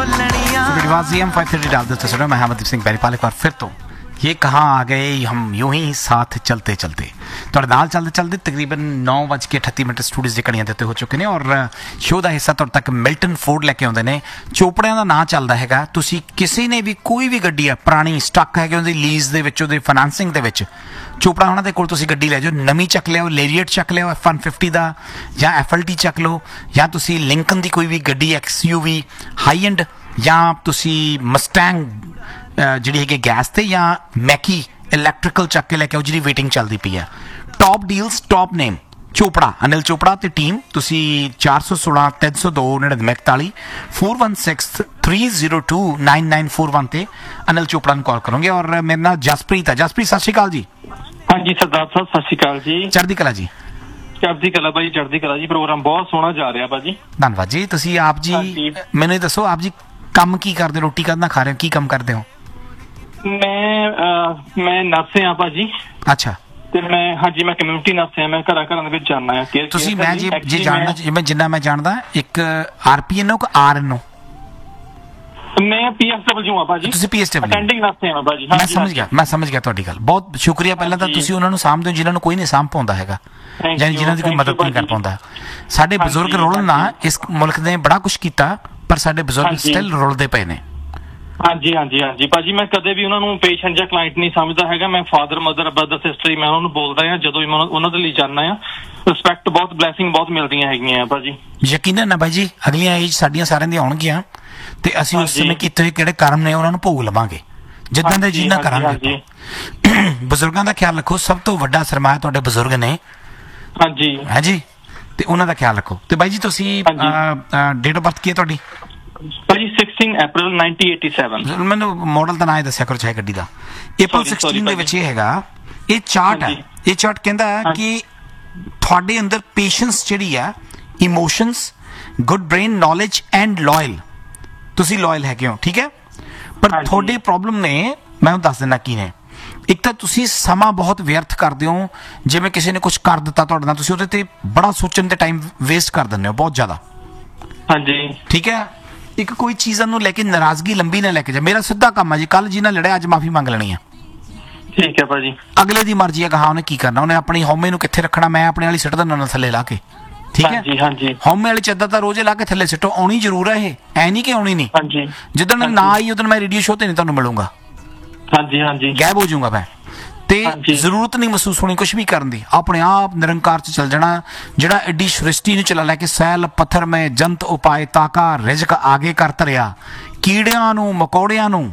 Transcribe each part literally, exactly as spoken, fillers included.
Five thirty डाल देते सुनो। मैं हरमनदीप सिंह बैरीपाल एक बार फिर तो ये कहाँ आ गए हम यूं ही साथ चलते चलते ਤੁਹਾਡੇ ਨਾਲ ਚੱਲਦੇ ਚੱਲਦੇ ਤਕਰੀਬਨ ਨੌ ਵੱਜ ਕੇ ਅਠੱਤੀ ਮਿੰਟ ਸਟੂਡੀਓ ਦੀ ਘੜੀਆਂ ਦੇ ਉੱਤੇ ਹੋ ਚੁੱਕੇ ਨੇ ਔਰ ਸ਼ੋਅ ਦਾ ਹਿੱਸਾ ਤੁਹਾਡੇ ਤੱਕ ਮਿਲਟਨ ਫੋਰਡ ਲੈ ਕੇ ਆਉਂਦੇ ਨੇ। ਚੋਪੜਿਆਂ ਦਾ ਨਾਂ ਚੱਲਦਾ ਹੈਗਾ। ਤੁਸੀਂ ਕਿਸੇ ਨੇ ਵੀ ਕੋਈ ਵੀ ਗੱਡੀ ਆ ਪੁਰਾਣੀ ਸਟੱਕ ਹੈਗੀ ਉਹਦੀ ਲੀਜ਼ ਦੇ ਵਿੱਚ ਉਹਦੇ ਫਾਈਨਾਂਸਿੰਗ ਦੇ ਵਿੱਚ ਚੋਪੜਾ ਉਹਨਾਂ ਦੇ ਕੋਲ ਤੁਸੀਂ ਗੱਡੀ ਲੈ ਜਾਓ। ਨਵੀਂ ਚੱਕ ਲਿਓ, ਲੇਰੀਅਟ ਚੱਕ ਲਿਓ ਐਫ ਵਨ ਫਿਫਟੀ ਦਾ ਜਾਂ ਐਫ ਐਲ ਟੀ ਚੱਕ ਲਓ ਜਾਂ ਤੁਸੀਂ ਲਿੰਕਨ ਦੀ ਕੋਈ ਵੀ ਗੱਡੀ ਐਕਸ ਯੂ ਵੀ ਹਾਈ ਐਂਡ ਜਾਂ ਤੁਸੀਂ ਮਸਟੈਂਗ ਜਿਹੜੀ ਹੈਗੀ ਗੈਸ ਤੇ ਜਾਂ ਮੈਕੀ ਇਲੈਕਟ੍ਰੀਕਲ ਚੱਕ ਕੇ ਲੈ ਕੇ ਆਓ ਜਿਹੜੀ ਵੇਟਿੰਗ ਚੱਲਦੀ ਪਈ ਆ। ਟੌਪ ਡੀਲਸ ਟੌਪ ਨੇਮ ਚੋਪੜਾ ਅਨਿਲ ਚੋਪੜਾ ਤੇ ਟੀਮ। ਤੁਸੀਂ ਚਾਰ ਸੌ ਸੋਲਾਂ ਤਿੰਨ ਸੌ ਦੋ ਨੜਿਨਵੇਂ ਇਕਤਾਲੀ four one six three zero two nine nine four one ਤੇ ਅਨਿਲ ਚੋਪੜਾ ਨੂੰ ਕਾਲ ਕਰੋਗੇ। ਔਰ ਮੇਰੇ ਨਾਲ ਜਸਪ੍ਰੀਤ ਹੈ। ਜਸਪ੍ਰੀਤ ਸਤਿ ਸ਼੍ਰੀ ਅਕਾਲ ਜੀ। ਹਾਂਜੀ ਸਰਦਾਰ ਸਾਹਿਬ ਸਤਿ ਸ਼੍ਰੀ ਅਕਾਲ ਜੀ। ਚੜ੍ਹਦੀ ਕਲਾ ਜੀ। ਚੜ੍ਹਦੀ ਕਲਾ ਭਾਜੀ ਚੜ੍ਹਦੀ ਕਲਾ ਜੀ। ਪ੍ਰੋਗਰਾਮ ਬਹੁਤ ਸੋਹਣਾ ਜਾ ਰਿਹਾ ਭਾਜੀ। ਧੰਨਵਾਦ ਜੀ। ਤੁਸੀਂ ਆਪ ਜੀ ਮੈਨੂੰ ਇਹ ਦੱਸੋ ਆਪ ਜੀ ਕੰਮ ਕੀ ਕਰਦੇ, ਰੋਟੀ ਕਦ ਨਾ ਖਾ ਰਹੇ ਹੋ, ਕੀ ਕੰਮ ਕਰਦੇ ਹੋ? ਮੈਂ ਮੈਂ ਨਰਸ ਹਾਂ ਭਾਜੀ। ਅੱਛਾ। ਤੇ ਮੈਂ ਹਾਂਜੀ ਮੈਂ ਕਮਿਊਨਿਟੀ ਨਰਸ ਹਾਂ। ਮੈਂ ਘਰਾਂ ਘਰਾਂ ਦੇ ਵਿੱਚ ਜਾਣਾ ਆ। ਤੁਸੀਂ ਮੈਂ ਜੇ ਜੇ ਜਾਣਦਾ ਜਿਵੇਂ ਜਿੰਨਾ ਮੈਂ ਜਾਣਦਾ ਇੱਕ ਆਰ ਪੀ ਐਨ ਓ ਕਿ ਆਰ ਐਨ ਓ? ਮੈਂ ਪੀ ਐਸ ਡਬਲਯੂ ਆ ਭਾਜੀ। ਤੁਸੀਂ P S W attending nurse ਹਾਂ ਭਾਜੀ। ਮੈਂ ਸਮਝ ਗਿਆ ਮੈਂ ਸਮਝ ਗਿਆ ਤੁਹਾਡੀ ਗੱਲ। ਬਹੁਤ ਸ਼ੁਕਰੀਆ। ਪਹਿਲਾਂ ਤਾਂ ਤੁਸੀਂ ਉਹਨਾਂ ਨੂੰ ਸਾਂਭਦੇ ਹੋ ਜਿਨ੍ਹਾਂ ਨੂੰ ਕੋਈ ਨਹੀਂ ਸਾਂਭ ਪਾਉਂਦਾ ਹੈਗਾ ਜਾਂ ਜਿਨ੍ਹਾਂ ਦੀ ਕੋਈ ਮਦਦ ਨਹੀਂ ਕਰ ਪਾਉਂਦਾ। ਸਾਡੇ ਬਜ਼ੁਰਗ ਰੋਲਣ ਨਾ ਇਸ ਮੁਲਕ ਨੇ ਬੜਾ ਕੁਛ ਕੀਤਾ ਪਰ ਸਾਡੇ ਬਜ਼ੁਰਗ ਸਟਿਲ ਰੁਲਦੇ ਪਏ ਨੇ। ਹਾਂਜੀ ਹਾਂਜੀ ਹਾਂਜੀ ਭਾਜੀ। ਮੈਂ ਕਦੇ ਵੀ ਉਹਨਾਂ ਨੂੰ ਪੇਸ਼ੈਂਟ ਜਾਂ ਕਲਾਇੰਟ ਨਹੀਂ ਸਮਝਦਾ ਹੈਗਾ। ਮੈਂ ਫਾਦਰ ਮਦਰ ਬ੍ਰਦਰ ਸਿਸਟਰ ਮੈਂ ਉਹਨਾਂ ਨੂੰ ਬੋਲਦਾ ਹਾਂ ਜਦੋਂ ਵੀ ਮੈਂ ਉਹਨਾਂ ਦੇ ਲਈ ਜਾਣਾ ਆ। ਰਿਸਪੈਕਟ ਬਹੁਤ ਬਲੈਸਿੰਗ ਬਹੁਤ ਮਿਲਦੀਆਂ ਹੈਗੀਆਂ ਭਾਜੀ। ਯਕੀਨਨ ਨਾ ਭਾਈ ਜੀ ਅਗਲੀਆਂ ਏਜ ਸਾਡੀਆਂ ਸਾਰਿਆਂ ਦੀਆਂ ਆਉਣਗੀਆਂ ਤੇ ਅਸੀਂ ਉਸ ਸਮੇਂ ਕੀਤੇ ਹੋਏ ਕਿਹੜੇ ਕਰਮ ਨੇ ਉਹਨਾਂ ਨੂੰ ਭੋਗ ਲਵਾਂਗੇ ਜਿੱਦਾਂ ਦੇ ਜਿੰਨਾ ਕਰਾਂਗੇ। ਬਜ਼ੁਰਗਾਂ ਦਾ ਖਿਆਲ ਰੱਖੋ। ਸਭ ਤੋਂ ਵੱਡਾ ਸਰਮਾਇਆ ਤੁਹਾਡੇ ਬਜ਼ੁਰਗ ਨੇ। ਹਾਂਜੀ ਹਾਂਜੀ ਤੇ ਉਹਨਾਂ ਦਾ ਖਿਆਲ ਰੱਖੋ। ਤੇ ਬਾਈ ਜੀ ਤੁਸੀਂ ਡੇਟ ਆਫ ਬਰਥ ਕੀ ਹੈ ਤੁਹਾਡੀ? ਭਾਜੀ ਸਿਕਸਟੀਨ ਅਪ੍ਰੈਲ ਨਾਈਨਟੀਨ ਏਟੀ ਸੈਵਨ। ਮੈਨੂੰ ਮਾਡਲ ਦਾ ਨਾਂ ਹੀ ਦੱਸਿਆ ਕਰੋ ਚਾਹੇ ਗੱਡੀ ਦਾ। ਅਪ੍ਰੈਲ ਸਿਕਸਟੀਨ ਦੇ ਵਿੱਚ ਇਹ ਹੈਗਾ ਇਹ ਚਾਰਟ ਹੈ। ਇਹ ਚਾਰਟ ਕਹਿੰਦਾ ਕਿ ਤੁਹਾਡੇ ਅੰਦਰ ਪੇਸ਼ੈਂਸ ਜਿਹੜੀ ਆ, emotions, good brain, knowledge and loyal. ਤੁਸੀਂ ਲਾਇਲ ਹੈਗੇ ਹੋ ਠੀਕ ਹੈ। ਪਰ ਤੁਹਾਡੇ ਪ੍ਰੋਬਲਮ ਨੇ ਮੈਂ ਦੱਸ ਦਿੰਦਾ ਕੀ ਨੇ। ਇੱਕ ਤਾਂ ਤੁਸੀਂ ਸਮਾਂ ਬਹੁਤ ਵਿਅਰਥ ਕਰਦੇ ਹੋ। ਜਿਵੇਂ ਕਿਸੇ ਨੇ ਕੁਝ ਕਰ ਦਿੱਤਾ ਤੁਹਾਡੇ ਨਾਲ ਤੁਸੀਂ ਉਹਦੇ ਤੇ ਬੜਾ ਸੋਚਣ ਤੇ ਟਾਈਮ ਵੇਸਟ ਕਰ ਦਿੰਦੇ ਹੋ ਬਹੁਤ ਜ਼ਿਆਦਾ। ਹਾਂਜੀ ਠੀਕ ਹੈ। ਇੱਕ ਕੋਈ ਚੀਜ਼ਾਂ ਨੂੰ ਲੈ ਕੇ ਨਾਰਾਜ਼ਗੀ ਲੰਬੀ ਨਾ ਲੈ ਕੇ ਜਾ। ਮੇਰਾ ਸਿੱਧਾ ਕੰਮ ਹੈ ਜੀ ਕੱਲ ਜੀ ਨਾਲ ਲੜਿਆ ਅੱਜ ਮਾਫੀ ਮੰਗ ਲੈਣੀ ਆ। ਠੀਕ ਹੈ ਭਾਜੀ। ਅਗਲੇ ਦੀ ਮਰਜ਼ੀ ਹੈ ਕਹਾ ਉਹਨੇ ਕੀ ਕਰਨਾ। ਉਹਨੇ ਆਪਣੀ ਹਉਮੈ ਨੂੰ ਕਿੱਥੇ ਰੱਖਣਾ। ਮੈਂ ਆਪਣੇ ਵਾਲੀ ਸਿੱਟ ਦਿੰਦਾ ਥੱਲੇ ਲਾ ਕੇ। ਠੀਕ ਹੈ। ਹਾਂਜੀ ਹਾਂਜੀ। ਹਉਮੈ ਵਾਲੀ ਚੱਦਰ ਤਾਂ ਰੋਜ਼ ਲਾ ਕੇ ਥੱਲੇ ਸਿੱਟੋ। ਆਉਣੀ ਜ਼ਰੂਰ ਹੈ ਇਹ ਐ ਨਹੀਂ ਕਿ ਆਉਣੀ ਨਹੀਂ। ਹਾਂਜੀ। ਜਿੱਦਣ ਨਾ ਆਈ ਉਦੋਂ ਮੈਂ ਰੇਡੀਓ ਸ਼ੋਅ ਤੇ ਨਹੀਂ ਤੁਹਾਨੂੰ ਮਿਲੂੰਗਾ। ਹਾਂਜੀ ਹਾਂਜੀ। ਗਾਇਬ ਹੋ ਜਾਊਂਗਾ ਮੈਂ ਤੇ ਜ਼ਰੂਰਤ ਨਹੀਂ ਮਹਿਸੂਸ ਹੋਣੀ ਕੁਛ ਵੀ ਕਰਨ ਦੀ। ਆਪਣੇ ਆਪ ਨਿਰੰਕਾਰ ਚ ਚੱਲ ਜਾਣਾ। ਜਿਹੜਾ ਐਡੀ ਸ੍ਰਿਸ਼ਟੀ ਨੂੰ ਚਲਾ ਲੈ ਕੇ ਸੈਲ ਪੱਥਰ ਮੈਂ ਜੰਤ ਉਪਾਏ ਤਾਕਾ ਰਿਜ਼ਕ ਆਗੇ ਕਰ ਧਰਿਆ। ਕੀੜਿਆਂ ਨੂੰ ਮਕੌੜਿਆਂ ਨੂੰ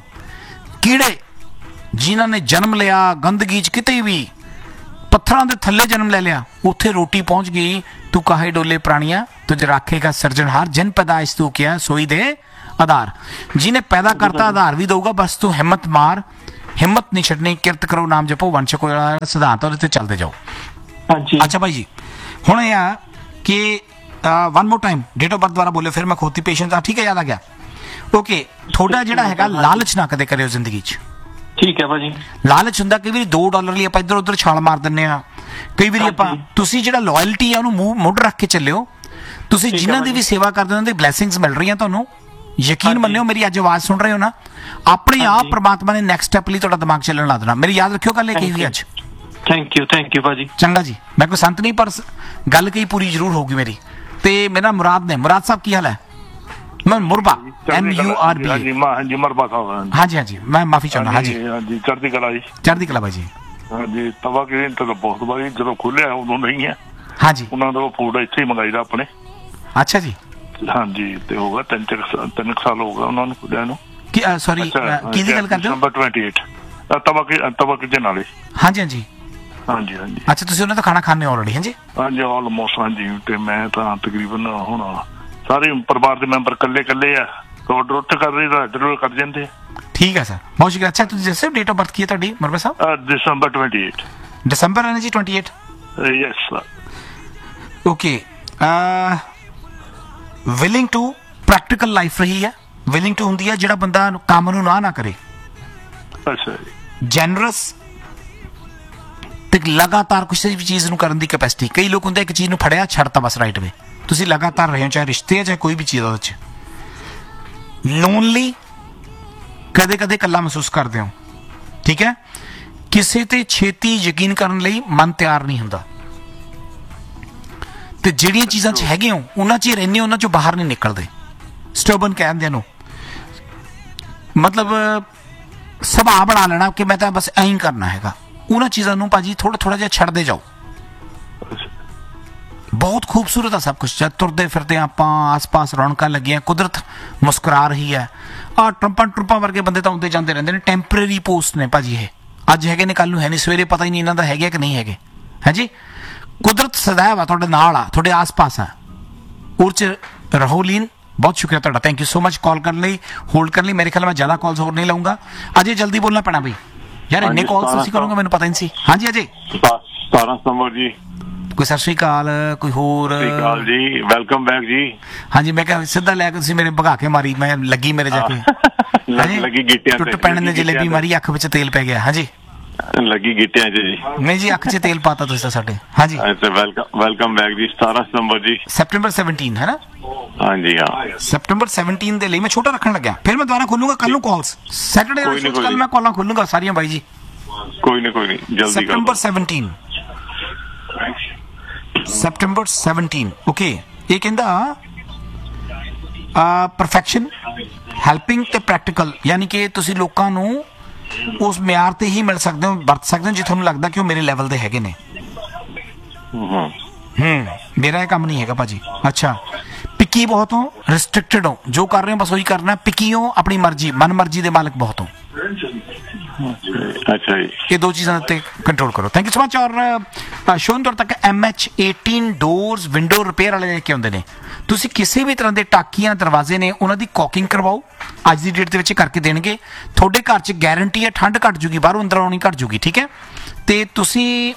ਕੀੜੇ ਜਿਨ੍ਹਾਂ ਨੇ ਜਨਮ ਲਿਆ ਗੰਦਗੀ ਚ ਕਿਤੇ ਵੀ ਪੱਥਰਾਂ ਦੇ ਥੱਲੇ ਜਨਮ ਲੈ ਲਿਆ ਉੱਥੇ ਰੋਟੀ ਪਹੁੰਚ ਗਈ। ਤੂੰ ਕਾਹੇ ਡੋਲੇ ਪ੍ਰਾਣੀਆਂ ਤੁਝ ਰਾਖੇਗਾ ਸਿਰਜਣਹਾਰ। ਜਿਨ ਪੈਦਾਇਸ਼ ਤੂੰ ਕਿਹਾ ਸੋਈ ਦੇ ਆਧਾਰ। ਜਿਹਨੇ ਪੈਦਾ ਕਰਤਾ ਆਧਾਰ ਵੀ ਦਊਗਾ। ਬਸ ਤੂੰ ਹਿੰਮਤ ਮਾਰ, ਹਿੰਮਤ ਨਹੀਂ ਛੱਡਣੀ। ਕਿਰਤ ਕਰੋ ਨਾਮ ਜਪੋ ਵੰਸ਼ ਕੋ ਸਿਧਾਂਤ ਉਹਦੇ ਤੇ ਚੱਲਦੇ ਜਾਓ। ਹਾਂਜੀ। ਅੱਛਾ ਭਾਈ ਜੀ ਹੁਣ ਇਹ ਆ ਕਿ one more time date of birth ਦੁਆਰਾ ਬੋਲਿਓ ਫਿਰ ਮੈਂ ਖੋਤੀ ਪੇਸ਼ੈਂਟ ਆ। ਠੀਕ ਹੈ ਯਾਦ ਆ ਗਿਆ। ਓਕੇ ਤੁਹਾਡਾ ਜਿਹੜਾ ਹੈਗਾ ਲਾਲਚ ਨਾ ਕਦੇ ਕਰਿਓ ਜ਼ਿੰਦਗੀ 'ਚ। ਠੀਕ ਹੈ ਭਾਜੀ। ਲਾਲਚ ਹੁੰਦਾ ਕਈ ਵਾਰੀ ਦੋ ਡਾਲਰ ਲਈ ਆਪਾਂ ਇੱਧਰ ਉੱਧਰ ਛਾਲ ਮਾਰ ਦਿੰਦੇ ਆ। ਕਈ ਵਾਰੀ ਆਪਾਂ ਤੁਸੀਂ ਜਿਹੜਾ ਲਾਇਲਟੀ ਆ ਉਹਨੂੰ ਮੂੰਹ ਮੁੱਢ ਰੱਖ ਕੇ ਚੱਲਿਓ। ਤੁਸੀਂ ਜਿਨ੍ਹਾਂ ਦੀ ਵੀ ਸੇਵਾ ਕਰਦੇ ਉਹਨਾਂ ਦੀ ਬਲੈਸਿੰਗਸ ਮਿਲ ਰਹੀਆਂ ਤੁਹਾਨੂੰ। ਯਕੀਨ ਮੰਨਿਓ ਮੇਰੀ ਅੱਜ ਆਵਾਜ਼ ਸੁਣ ਰਹੇ ਹੋ ਨਾ ਆਪਣੇ ਆਪ ਪ੍ਰਮਾਤਮਾ ਨੇ ਨੈਕਸਟ ਸਟੈਪ ਲਈ ਤੁਹਾਡਾ ਦਿਮਾਗ ਚੱਲਣ ਲਾ ਦੇਣਾ। ਮੇਰੀ ਯਾਦ ਰੱਖਿਓ ਗੱਲ ਇਹ ਕਹੀ ਹੋਈ ਅੱਜ। ਥੈਂਕ ਯੂ ਥੈਂਕ ਯੂ ਭਾਜੀ। ਚੰਗਾ ਜੀ। ਮੈਂ ਕੋਈ ਸੰਤ ਨਹੀਂ ਪਰ ਗੱਲ ਕਹੀ ਪੂਰੀ ਜ਼ਰੂਰ ਹੋਊਗੀ ਮੇਰੀ। ਤੇ ਮੇਰਾ ਮੁਰਾਦ ਨੇ। ਮੁਰਾਦ ਸਾਹਿਬ ਕੀ ਹਾਲ ਹੈ? ਮੈਂ ਮੁਰਬਾ ਐਮ ਯੂ ਆਰ ਬੀ। ਹਾਂਜੀ ਹਾਂਜੀ ਮੁਰਬਾ ਸਾਹਿਬ। ਹਾਂਜੀ ਹਾਂਜੀ ਮੈਂ ਮਾਫੀ ਚਾਹੁੰਦਾ। ਹਾਂਜੀ ਹਾਂਜੀ ਚੜ੍ਹਦੀ ਕਲਾ ਜੀ। ਚੜ੍ਹਦੀ ਕਲਾ ਬਾਈ ਜੀ। ਹਾਂਜੀ ਤਵਾ ਕਿ ਤਾਂ ਬਹੁਤ ਵਾਰੀ ਜਦੋਂ ਖੋਲਿਆ ਉਦੋਂ ਨਹੀਂ ਹੈ। ਹਾਂਜੀ ਉਹਨਾਂ ਦਾ ਫੂਡ ਇੱਥੇ ਹੀ ਮੰਗਾਈਦਾ ਆਪਣੇ। ਅੱਛਾ ਜੀ। ਹਾਂਜੀ ਤੇ ਹੋ ਗਿਆ ਤਿੰਨ ਤਿੰਨ ਸਾਲ ਹੋ ਗਿਆ ਉਹਨਾਂ ਨੂੰ ਖੁੱਲਿਆ ਨੂੰ। ਸੌਰੀ ਕਿਹਦੀ ਗੱਲ ਕਰਦੇ ਹੋ? ਨੰਬਰ ਅਠਾਈ ਤਵਾ ਕਿ ਤਵਾ ਕਿਚਨ ਵਾਲੇ। ਹਾਂਜੀ ਹਾਂਜੀ ਹਾਂਜੀ ਹਾਂਜੀ। ਅੱਛਾ ਤੁਸੀਂ ਉਹਨਾਂ ਦਾ ਖਾਣਾ ਖਾਣੇ ਆਲਰੇਡੀ? ਹਾਂਜੀ ਹਾਂਜੀ ਆਲਮੋਸਟ। ਹਾਂਜੀ ਤੇ ਮੈਂ ਤਾਂ ਤਕਰੀਬਨ ਹੁਣ ਸਾਰੇ ਪਰਿਵਾਰ ਦੇ ਮੈਂਬਰ ਇਕੱਲੇ ਇਕੱਲੇ ਆ। ਰੋਡ ਰੋਡ ਕਰ ਰਹੀ ਤਾਂ ਇੱਧਰ ਕਰ ਜਾਂਦੇ। ਠੀਕ ਹੈ ਸਰ ਬਹੁਤ ਸ਼ੁਕਰੀਆ। ਅੱਛਾ ਤੁਸੀਂ ਦੱਸੋ ਡੇਟ ਆਫ ਬਰਥ ਕੀ ਹੈ ਤੁਹਾਡੀ ਮੁਰਬਾ ਸਾਹਿਬ? ਦਸੰਬਰ ਅਠਾਈ। ਦਸੰਬਰ ਹੈ ਜੀ ਅਠਾਈ? Yes sir. Okay willing to practical life ਰਹੀ ਹੈ। ਵਿਲਿੰਗ ਟੂ ਹੁੰਦੀ ਹੈ ਜਿਹੜਾ ਬੰਦਾ ਕੰਮ ਨੂੰ ਨਾ ਨਾ ਕਰੇ। ਅੱਛਾ ਜੀ। ਜੈਨਰਸ ਤੇ ਲਗਾਤਾਰ ਕਿਸੇ ਵੀ ਚੀਜ਼ ਨੂੰ ਕਰਨ ਦੀ ਕੈਪੈਸਿਟੀ। ਕਈ ਲੋਕ ਹੁੰਦੇ ਇੱਕ ਚੀਜ਼ ਨੂੰ ਫੜਿਆ ਛੱਡਤਾ ਬਸ ਰਾਈਟ ਵੇ। ਤੁਸੀਂ ਲਗਾਤਾਰ ਰਹੇ ਹੋ ਚਾਹੇ ਰਿਸ਼ਤੇ ਆ ਚਾਹੇ ਕੋਈ ਵੀ ਚੀਜ਼ ਉਹਦੇ 'ਚ। ਲੋਨਲੀ, ਕਦੇ ਕਦੇ ਇਕੱਲਾ ਮਹਿਸੂਸ ਕਰਦੇ ਹੋ, ਠੀਕ ਹੈ। ਕਿਸੇ ਤੇ ਛੇਤੀ ਯਕੀਨ ਕਰਨ ਲਈ ਮਨ ਤਿਆਰ ਨਹੀਂ ਹੁੰਦਾ, ਤੇ ਜਿਹੜੀਆਂ ਚੀਜ਼ਾਂ 'ਚ ਹੈਗੇ ਹੋ ਉਹਨਾਂ 'ਚ ਹੀ ਰਹਿੰਦੇ ਹੋ, ਉਹਨਾਂ 'ਚੋਂ ਬਾਹਰ ਨਹੀਂ ਨਿਕਲਦੇ। ਸਟਰਬਨ ਕਹਿੰਦੇ ਨੂੰ, ਮਤਲਬ ਸੁਭਾਅ ਬਣਾ ਲੈਣਾ ਕਿ ਮੈਂ ਤਾਂ ਬਸ ਐਂ ਹੀ ਕਰਨਾ ਹੈਗਾ। ਉਹਨਾਂ ਚੀਜ਼ਾਂ ਨੂੰ ਭਾਜੀ ਥੋੜਾ ਥੋੜਾ ਜਿਹਾ ਛੱਡਦੇ ਜਾਓ। ਬਹੁਤ ਖੂਬਸੂਰਤ ਆ ਸਭ ਕੁਝ। ਜਦ ਤੁਰਦੇ ਫਿਰਦੇ ਆਪਾਂ, ਆਸ-ਪਾਸ ਰੌਣਕਾਂ ਲੱਗੀਆਂ, ਕੁਦਰਤ ਮੁਸਕਰਾ ਰਹੀ ਹੈ। ਆਹ ਟਰੰਪਾਂ ਟਰੰਪਾਂ ਵਰਗੇ ਬੰਦੇ ਤਾਂ ਆਉਂਦੇ ਜਾਂਦੇ ਰਹਿੰਦੇ ਨੇ, ਟੈਂਪਰੇਰੀ ਪੋਸਟ ਨੇ ਭਾਜੀ। ਇਹ ਅੱਜ ਹੈਗੇ ਨੇ, ਕੱਲ ਨੂੰ ਹੈ ਨਹੀਂ, ਸਵੇਰੇ ਪਤਾ ਹੀ ਨਹੀਂ ਇਹਨਾਂ ਦਾ ਹੈਗੇ ਕਿ ਨਹੀਂ ਹੈਗੇ, ਹੈ ਜੀ। ਕੁਦਰਤ ਸदैव ਆ ਤੁਹਾਡੇ ਨਾਲ, ਆ ਤੁਹਾਡੇ ਆਸ-ਪਾਸ ਆ, ਉਹ 'ਚ ਰਹੋ ਲੀਨ। ਬਹੁਤ ਸ਼ੁਕਰੀਆ ਤੁਹਾਡਾ, ਥੈਂਕ ਯੂ ਸੋ ਮਚ ਕਾਲ ਕਰਨ ਲਈ, ਹੋਲਡ ਕਰਨ ਲਈ। ਮੇਰੇ ਖਿਆਲ ਮੈਂ ਜ਼ਿਆਦਾ ਕਾਲਸ ਹੋਰ ਨਹੀਂ ਲਾਉਂਗਾ। ਅਜੇ ਜਲਦੀ ਬੋਲਣਾ ਪੈਣਾ ਬਈ ਯਾਰ, ਇੰਨੇ ਕਾਲਸ ਤੁਸੀਂ ਕਰੋਗੇ ਮੈਨੂੰ ਪਤਾ ਨਹੀਂ ਸੀ। ਹਾਂਜੀ ਅਜੇ। ਸਤਾਰਾਂ ਸਤੰਬਰ ਜੀ। ਕੋਈ ਸਤਿ ਸ਼੍ਰੀ ਅਕਾਲ, ਕੋਈ ਹੋਰ? ਸਤਿ ਸ਼੍ਰੀ ਅਕਾਲ ਜੀ, ਵੈਲਕਮ ਬੈਕ ਜੀ। ਹਾਂਜੀ, ਮੈਂ ਕਿਹਾ ਸਿੱਧਾ ਲੈ ਕੇ ਤੁਸੀਂ ਮੇਰੇ ਭਗਾ ਕੇ ਮਾਰੀ, ਮੈਂ ਲੱਗੀ ਮੇਰੇ ਜਾ ਕੇ ਲੱਗੀ ਗਿੱਟਿਆਂ ਟੁੱਟ ਪੈਣ ਨੇ ਜਲੇਬੀ ਮਾਰੀ, ਅੱਖ ਵਿੱਚ ਤੇਲ ਪੈ ਗਿਆ। ਹਾਂਜੀ, ਲੱਗੀ ਗਿੱਟਿਆਂ 'ਚ ਜੀ। ਨਹੀਂ ਜੀ, ਅੱਖ 'ਚ ਤੇਲ ਪਾਤਾ ਤੁਸੀਂ ਤਾਂ ਸਾਡੇ। ਹਾਂਜੀ, ਵੈਲਕਮ ਵੈਲਕਮ ਬੈਕ ਜੀ। ਸਤਾਰਾਂ ਸਤੰਬਰ ਜੀ, ਸੈਪਟੈਂਬਰ ਸੈਵਨਟੀਨ ਹੈ ਨਾ? ਹਾਂਜੀ ਹਾਂ, ਸੈਪਟੈਂਬਰ ਸੈਵਨਟੀਨ ਦੇ ਲਈ ਮੈਂ ਛੋਟਾ ਰੱਖਣ ਲੱਗਿਆ, ਫਿਰ ਮੈਂ ਦੁਬਾਰਾ ਖੋਲੂੰਗਾ ਕੱਲ ਨੂੰ ਕਾਲਸ। ਸੈਟਰਡੇ ਕੱਲ ਮੈਂ ਕਾਲਾਂ ਖੋਲੂੰਗਾ ਸਾਰੀਆਂ ਬਾਈ ਜੀ। ਕੋਈ ਨਹੀਂ ਕੋਈ ਨਹੀਂ, ਜਲਦੀ। September seventeen, September seventeen. Okay, ਇਹ ਕਹਿੰਦਾ ਪਰਫੈਕਸ਼ਨ, ਹੈਲਪਿੰਗ ਤੇ ਪ੍ਰੈਕਟੀਕਲ, ਯਾਨੀ ਕਿ ਤੁਸੀਂ ਲੋਕਾਂ ਨੂੰ ਉਸ ਮਿਆਰ ਤੇ ਹੀ ਮਿਲ ਸਕਦੇ ਹੋ, ਵਰਤ ਸਕਦੇ ਹੋ ਜੇ ਤੁਹਾਨੂੰ ਲੱਗਦਾ ਕਿ ਉਹ ਮੇਰੇ ਲੈਵਲ ਦੇ ਹੈਗੇ ਨੇ। ਹੂੰ, ਮੇਰਾ ਇਹ ਕੰਮ ਨਹੀਂ ਹੈਗਾ ਭਾਜੀ। ਅੱਛਾ, ਪਿੱਕੀ ਬਹੁਤ ਹੋ, ਰਿਸਟ੍ਰਿਕਟਡ ਹੋ, ਜੋ ਕਰ ਰਹੇ ਹੋ ਬਸ ਉਹੀ ਕਰਨਾ। ਪਿੱਕੀ ਹੋ, ਆਪਣੀ ਮਰਜ਼ੀ, ਮਨ ਮਰਜ਼ੀ ਦੇ ਮਾਲਕ ਬਹੁਤ ਹੋ। ਅੱਛਾ ਜੀ, ਇਹ ਦੋ ਚੀਜ਼ਾਂ ਉੱਤੇ ਕੰਟਰੋਲ ਕਰੋ। Thank you so much. ਔਰ ਸ਼ੋਨ ਤੌਰ ਤੱਕ M H eighteen doors window repair ਵਾਲੇ ਲੈ ਕੇ ਆਉਂਦੇ ਨੇ। ਤੁਸੀਂ ਕਿਸੇ ਵੀ ਤਰ੍ਹਾਂ ਦੇ ਟਾਕੀਆਂ, ਦਰਵਾਜ਼ੇ ਨੇ, ਉਹਨਾਂ ਦੀ ਕੌਕਿੰਗ ਕਰਵਾਓ। ਅੱਜ ਦੀ ਡੇਟ ਦੇ ਵਿੱਚ ਕਰਕੇ ਦੇਣਗੇ। ਤੁਹਾਡੇ ਘਰ 'ਚ ਗਾਰੰਟੀ ਹੈ ਠੰਡ ਘੱਟ ਜੂਗੀ, ਬਾਹਰੋਂ ਅੰਦਰ ਆਉਣੀ ਘੱਟ ਜੂਗੀ, ਠੀਕ ਹੈ। ਤੇ ਤੁਸੀਂ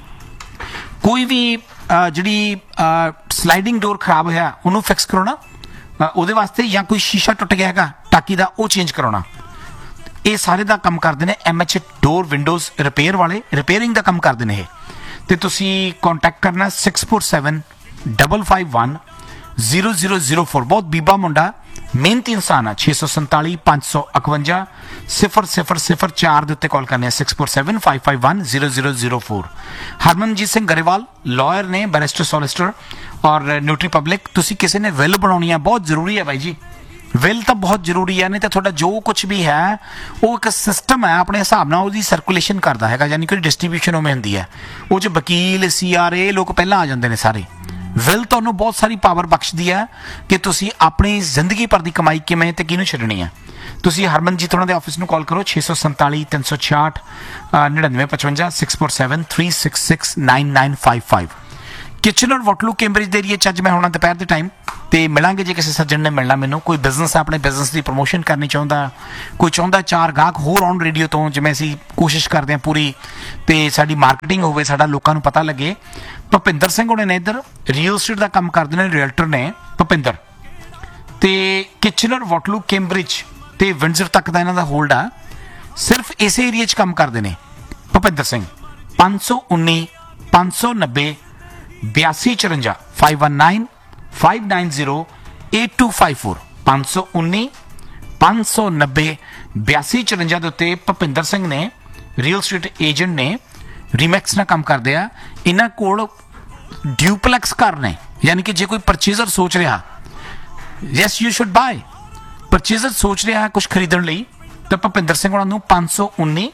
ਕੋਈ ਵੀ ਜਿਹੜੀ ਸਲਾਈਡਿੰਗ ਡੋਰ ਖਰਾਬ ਹੋਇਆ ਉਹਨੂੰ ਫਿਕਸ ਕਰਾਉਣਾ ਉਹਦੇ ਵਾਸਤੇ, ਜਾਂ ਕੋਈ ਸ਼ੀਸ਼ਾ ਟੁੱਟ ਗਿਆ ਹੈਗਾ ਟਾਕੀ ਦਾ, ਉਹ ਚੇਂਜ ਕਰਾਉਣਾ। ਇਹ ਸਾਰੇ ਦਾ ਕੰਮ ਕਰਦੇ ਨੇ ਐਮ ਐਚ ਡੋਰ ਵਿੰਡੋਜ਼ ਰਿਪੇਅਰ ਵਾਲੇ, ਰਿਪੇਅਰਿੰਗ ਦਾ ਕੰਮ ਕਰਦੇ ਨੇ ਇਹ। ਤੇ ਤੁਸੀਂ ਕੰਟੈਕਟ ਕਰਨਾ six four seven double five one zero zero zero four. ਬਹੁਤ ਬੀਬਾ ਮੁੰਡਾ, ਮਿਹਨਤੀ ਇਨਸਾਨ ਆ। ਛੇ ਸੌ ਸੰਤਾਲੀ ਪੰਜ ਸੌ ਇਕਵੰਜਾ ਸਿਫਰ ਸਿਫਰ ਸਿਫਰ ਚਾਰ ਦੇ ਉੱਤੇ ਕਾਲ ਕਰਨੀ ਹੈ, six four seven five five one zero zero zero four. Harmanjeet Singh Grewal lawyer ਨੇ, ਬੈਰਿਸਟਰ ਸੋਲਿਸਟਰ ਔਰ ਨਿਊਟਰੀ ਪਬਲਿਕ। ਤੁਸੀਂ ਕਿਸੇ ਨੇ ਵਿਲ ਬਣਾਉਣੀ ਹੈ, ਬਹੁਤ ਜ਼ਰੂਰੀ ਹੈ ਬਾਈ ਜੀ। ਵਿਲ ਤਾਂ ਬਹੁਤ ਜ਼ਰੂਰੀ ਹੈ, ਨਹੀਂ ਤਾਂ ਤੁਹਾਡਾ ਜੋ ਕੁਝ ਵੀ ਹੈ ਉਹ ਇੱਕ ਸਿਸਟਮ ਹੈ, ਆਪਣੇ ਹਿਸਾਬ ਨਾਲ ਉਹਦੀ ਸਰਕੂਲੇਸ਼ਨ ਕਰਦਾ ਹੈਗਾ, ਯਾਨੀ ਕਿ ਡਿਸਟਰੀਬਿਊਸ਼ਨ ਉਵੇਂ ਹੁੰਦੀ ਹੈ। ਉਹ 'ਚ ਵਕੀਲ, ਸੀ ਆਰ ਏ ਲੋਕ ਪਹਿਲਾਂ ਆ ਜਾਂਦੇ ਨੇ ਸਾਰੇ। ਵਿਲ ਤੁਹਾਨੂੰ ਬਹੁਤ ਸਾਰੀ ਪਾਵਰ ਬਖਸ਼ਦੀ ਹੈ ਕਿ ਤੁਸੀਂ ਆਪਣੀ ਜ਼ਿੰਦਗੀ ਭਰ ਦੀ ਕਮਾਈ ਕਿਵੇਂ ਤੇ ਕਿਹਨੂੰ ਛੱਡਣੀ ਹੈ। ਤੁਸੀਂ ਹਰਮਨਜੀਤ ਉਹਨਾਂ ਦੇ ਆਫਿਸ ਨੂੰ ਕਾਲ ਕਰੋ, ਛੇ ਸੌ ਸੰਤਾਲੀ ਤਿੰਨ ਸੌ ਛਿਆਹਠ ਨੜਿਨਵੇਂ ਪਚਵੰਜਾ six four seven three six six nine nine five five. Kitchen ਔਰ ਵਾਟਰਲੂ ਕੈਂਬਰਿਜ ਦੇ ਏਰੀਏ 'ਚ ਅੱਜ ਮੈਂ ਹੋਣਾ ਦੁਪਹਿਰ ਦੇ ਟਾਈਮ, ਤੇ ਮਿਲਾਂਗੇ ਜੇ ਕਿਸੇ ਸੱਜਣ ਨੇ ਮਿਲਣਾ ਮੈਨੂੰ। ਕੋਈ ਬਿਜ਼ਨਸ ਆਪਣੇ ਬਿਜ਼ਨਸ ਦੀ ਪ੍ਰਮੋਸ਼ਨ ਕਰਨੀ ਚਾਹੁੰਦਾ, ਕੋਈ ਚਾਹੁੰਦਾ ਚਾਰ ਗਾਹਕ ਹੋਰ ਆਉਣ ਰੇਡੀਓ ਤੋਂ, ਜਿਵੇਂ ਅਸੀਂ ਕੋਸ਼ਿਸ਼ ਕਰਦੇ ਹਾਂ ਪੂਰੀ, ਤੇ ਸਾਡੀ ਮਾਰਕੀਟਿੰਗ ਹੋਵੇ, ਸਾਡਾ ਲੋਕਾਂ ਨੂੰ ਪਤਾ ਲੱਗੇ। ਭੁਪਿੰਦਰ ਸਿੰਘ ਹੋਣੇ ਨੇ ਇੱਧਰ, ਰੀਅਲ ਸਟੇਟ ਦਾ ਕੰਮ ਕਰਦੇ ਨੇ, ਰੀਅਲਟਰ ਨੇ ਭੁਪਿੰਦਰ। ਤੇ ਕਿਚਨ ਔਰ ਵਾਟਰਲੂ ਕੈਂਬਰਿਜ ਤੇ ਵਿੰਡਜ਼ਰ ਤੱਕ ਦਾ ਇਹਨਾਂ ਦਾ ਹੋਲਡ ਆ। ਸਿਰਫ ਇਸੇ ਏਰੀਏ 'ਚ ਕੰਮ ਕਰਦੇ ਨੇ ਭੁਪਿੰਦਰ ਸਿੰਘ। ਪੰਜ ਸੌ ਉੱਨੀ ਪੰਜ ਸੌ ਨੱਬੇ ਬਿਆਸੀ ਚੁਰੰਜਾ five one nine five nine zero eight two five four. ਪੰਜ ਸੌ ਉੱਨੀ ਪੰਜ ਸੌ ਨੱਬੇ ਬਿਆਸੀ ਚੁਰੰਜਾ ਦੇ ਉੱਤੇ ਭੁਪਿੰਦਰ ਸਿੰਘ ਨੇ, ਰੀਅਲ ਸਟੇਟ ਏਜੰਟ ਨੇ, ਰੀਮੈਕਸ ਨਾਲ ਕੰਮ ਕਰਦੇ ਆ। ਇਹਨਾਂ ਕੋਲ ਡਿਊਪਲੈਕਸ ਘਰ ਨੇ, ਯਾਨੀ ਕਿ ਜੇ ਕੋਈ ਪਰਚੇਜ਼ਰ ਸੋਚ ਰਿਹਾ, yes you should bye, purchaser ਸੋਚ ਰਿਹਾ ਕੁਝ ਖਰੀਦਣ ਲਈ, ਤਾਂ ਭੁਪਿੰਦਰ ਸਿੰਘ ਉਹਨਾਂ ਨੂੰ ਪੰਜ ਸੌ ਉੱਨੀ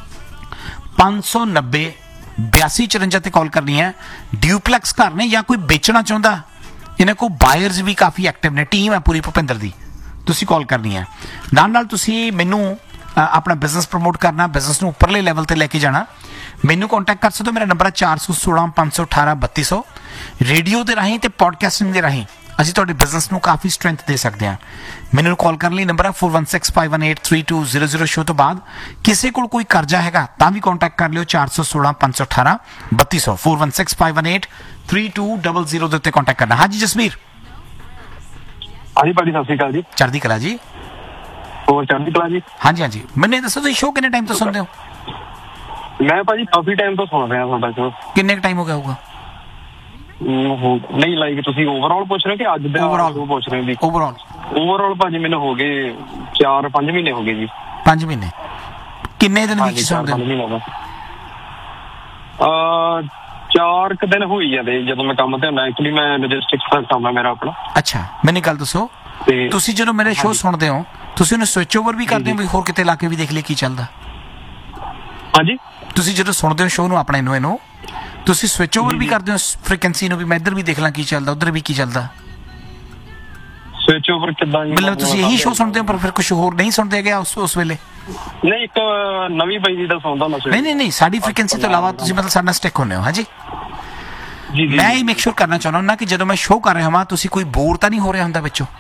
ਪੰਜ ਸੌ ਨੱਬੇ ਬਿਆਸੀ ਚੁਰੰਜਾ ਤੇ ਕਾਲ ਕਰਨੀ ਹੈ। ਡਿਊਪਲੈਕਸ ਘਰ ਨੇ, ਜਾਂ ਕੋਈ ਵੇਚਣਾ ਚਾਹੁੰਦਾ, ਇਹਨਾਂ ਕੋਲ ਬਾਇਰਸ ਵੀ ਕਾਫੀ ਐਕਟਿਵ ਨੇ, ਟੀਮ ਹੈ ਪੂਰੀ ਭੁਪਿੰਦਰ ਦੀ। ਤੁਸੀਂ ਕਾਲ ਕਰਨੀ ਹੈ। ਨਾਲ ਨਾਲ ਤੁਸੀਂ ਮੈਨੂੰ ਆਪਣਾ ਬਿਜ਼ਨਸ ਪ੍ਰਮੋਟ ਕਰਨਾ, ਬਿਜ਼ਨਸ ਨੂੰ ਉੱਪਰਲੇ ਲੈਵਲ ਤੇ ਲੈ ਕੇ ਜਾਣਾ, ਮੈਨੂੰ ਕੰਟੈਕਟ ਕਰ ਸਕਦੇ ਹੋ। ਮੇਰਾ ਨੰਬਰ ਹੈ ਚਾਰ ਸੌ ਸੋਲਾਂ ਪੰਜ ਸੌ ਅਠਾਰਾਂ ਬੱਤੀ ਸੌ। ਰੇਡੀਓ ਦੇ ਰਾਹੀਂ ਤੇ ਪੋਡਕਾਸਟਿੰਗ ਦੇ ਰਾਹੀਂ ਅਸੀਂ ਤੁਹਾਡੇ ਬਿਜ਼ਨਸ ਨੂੰ ਕਾਫੀ ਸਟਰੈਂਥ ਦੇ ਸਕਦੇ ਹਾਂ। ਮੈਨੂੰ ਕਾਲ ਕਰਨ ਲਈ ਨੰਬਰ ਹੈ four one six five one eight three two zero zero. Show ਤੋਂ ਬਾਅਦ ਕਿਸੇ ਕੋਲ ਕੋਈ ਕਰਜ਼ਾ ਹੈਗਾ ਤਾਂ ਵੀ ਕੰਟੈਕਟ ਕਰ ਲਿਓ, ਚਾਰ ਸੌ ਸੋਲਾਂ ਪੰਜ ਸੌ ਅਠਾਰਾਂ ਬੱਤੀ ਸੌ, four one six five one eight three two double zero ਦੇ ਉੱਤੇ ਕੰਟੈਕਟ ਕਰਨਾ। ਹਾਂਜੀ ਜਸਵੀਰ। ਹਾਂਜੀ ਭਾਜੀ, ਸਤਿ ਸ਼੍ਰੀ ਅਕਾਲ ਜੀ। ਚੜ੍ਹਦੀ ਕਲਾ ਜੀ। ਹੋਰ ਚੜ੍ਹਦੀ ਕਲਾ ਜੀ। ਹਾਂਜੀ ਹਾਂਜੀ, ਮੈਨੂੰ ਇਹ ਦੱਸੋ ਤੁਸੀਂ ਸ਼ੋਅ ਕਿੰਨੇ ਟਾਈਮ ਤੋਂ ਸੁਣਦੇ ਹੋ? ਮੈਂ ਭਾਜੀ ਕਾਫੀ ਟਾਈਮ ਤੋਂ ਸੁਣ ਰਿਹਾ ਤੁਹਾਡਾ ਸ਼ੋਅ। ਕਿੰਨੇ ਕੁ ਟਾਈਮ ਹੋ ਗਿਆ ਹੋਊਗਾ? ਨਹੀਂ, ਲਾਈਕ ਤੁਸੀਂ ਓਵਰਆਲ ਪੁੱਛ ਰਹੇ ਹੋ ਕਿ ਅੱਜ ਦਾ ਓਵਰਆਲ ਪੁੱਛ ਰਹੇ ਹੋ? ਓਵਰਆਲ ਓਵਰਆਲ ਭਾਜੀ ਮੈਨੂੰ ਹੋ ਗਏ ਚਾਰ ਪੰਜ ਮਹੀਨੇ ਹੋ ਗਏ ਜੀ। ਪੰਜ ਮਹੀਨੇ ਕਿੰਨੇ ਦਿਨ ਵਿੱਚ ਹਾਂਜੀ ਚਾਰ ਸੁਣਦੇ ਪੰਜ ਹੋ? ਮਹੀਨੇ ਹੋ ਗਏ। ਅਹ ਚਾਰ ਕੁ ਦਿਨ ਹੋਈ ਜਾਂਦੇ ਜਦੋਂ ਮੈਂ ਕੰਮ ਤੇ ਹੁੰਦਾ। ਐਕਚੁਅਲੀ ਮੈਂ ਲੋਜਿਸਟਿਕਸ ਦਾ ਕੰਮ ਹੈ ਮੇਰਾ ਆਪਣਾ। ਅੱਛਾ ਮੈਨੂੰ ਗੱਲ ਦੱਸੋ, ਤੇ ਤੁਸੀਂ ਜਦੋਂ ਮੇਰੇ ਸ਼ੋਅ ਸੁਣਦੇ ਹੋ ਤੁਸੀਂ ਉਹਨੂੰ ਸਵਿਚ ਓਵਰ ਵੀ ਕਰਦੇ ਹੋ ਵੀ ਹੋਰ ਕਿਤੇ ਲਾ ਕੇ ਵੀ ਦੇਖ ਲਈ ਕੀ ਚੱਲਦਾ? ਹਾਂਜੀ ਤੁਸੀਂ ਜਦੋਂ ਸੁਣਦੇ ਹੋ ਸ਼ੋਅ ਨੂੰ ਆਪਣੇ ਨੂੰ ਇਹਨੂੰ ਤੁਸੀਂ ਸਵਿਚ ਓਵਰ ਵੀ ਕਰਦੇ ਹੋ ਫ੍ਰੀਕੁਐਂਸੀ ਨੂੰ ਵੀ ਮੈਂ ਇੱਧਰ ਵੀ ਦੇਖ ਲਾਂ ਕੀ ਚੱਲਦਾ ਉੱਧਰ ਵੀ ਕੀ ਚੱਲਦਾ? ਸਵਿਚ ਓਵਰ ਕਿੱਦਾਂ ਜੀ? ਮਤਲਬ ਤੁਸੀਂ ਇਹੀ ਸ਼ੋਅ ਸੁਣਦੇ ਹੋ ਪਰ ਫਿਰ ਕੁਝ ਹੋਰ ਨਹੀਂ ਸੁਣਦੇ ਹੈਗੇ ਉਸ ਉਸ ਵੇਲੇ? ਨਹੀਂ ਇੱਕ ਨਵੀਂ ਬਾਈ ਜੀ ਦਾ ਸੁਣਦਾ ਮੈਂ। ਨਹੀਂ ਨਹੀਂ ਨਹੀਂ ਸਾਡੀ ਫ੍ਰੀਕੁਐਂਸੀ ਤੋਂ ਇਲਾਵਾ ਤੁਸੀਂ ਮਤਲਬ ਸਾਡੇ ਨਾਲ ਸਟਿਕ ਹੁੰਦੇ ਹੋ? ਹਾਂਜੀ ਜੀ ਜੀ। ਮੈਂ ਇਹ ਮੇਕ ਸ਼ੋਰ ਕਰਨਾ ਚਾਹੁੰਦਾ ਹੁੰਦਾ ਕਿ ਜਦੋਂ ਮੈਂ ਸ਼ੋਅ ਕਰ ਰਿਹਾ ਹਾਂ ਤੁਸੀਂ ਕੋਈ ਬੋਰ ਤਾਂ ਨਹੀਂ ਹੋ ਰਿਹਾ ਹੁੰਦਾ ਵਿੱਚੋਂ?